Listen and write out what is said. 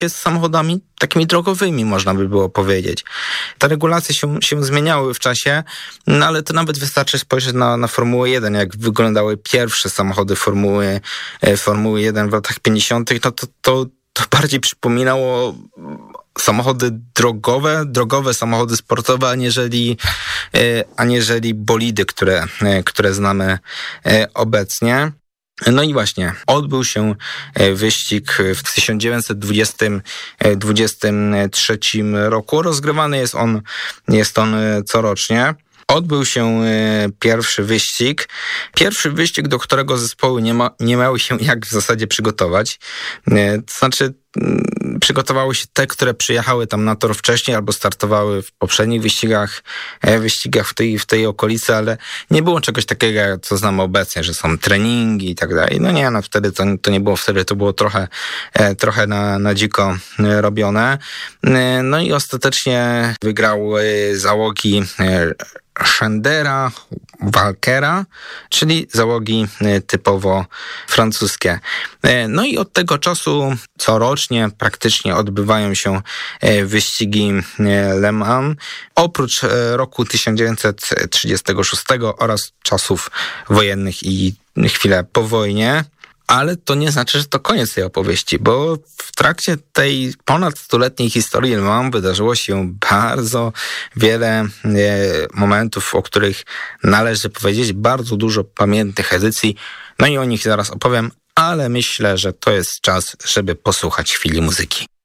jest z samochodami takimi drogowymi, można by było powiedzieć. Te regulacje się zmieniały w czasie, no ale to nawet wystarczy spojrzeć na Formułę 1, jak wyglądały pierwsze samochody Formuły 1 w latach 50., no to bardziej przypominało samochody drogowe samochody sportowe, aniżeli bolidy, które znamy obecnie. No i właśnie, odbył się wyścig w 1923 roku. Rozgrywany jest on corocznie. Odbył się pierwszy wyścig, do którego zespoły nie miały się jak w zasadzie przygotować. To znaczy, przygotowały się te, które przyjechały tam na tor wcześniej albo startowały w poprzednich wyścigach w tej okolicy, ale nie było czegoś takiego, co znamy obecnie, że są treningi i tak dalej. No nie, no wtedy to nie było wtedy, to było trochę na dziko robione. No i ostatecznie wygrały załogi Schendera, Walkera, czyli załogi typowo francuskie. No i od tego czasu corocznie praktycznie odbywają się wyścigi Le Mans. Oprócz roku 1936 oraz czasów wojennych i chwilę po wojnie. Ale to nie znaczy, że to koniec tej opowieści, bo w trakcie tej ponad 100-letniej historii Le Mans wydarzyło się bardzo wiele momentów, o których należy powiedzieć, bardzo dużo pamiętnych edycji, no i o nich zaraz opowiem, ale myślę, że to jest czas, żeby posłuchać chwili muzyki.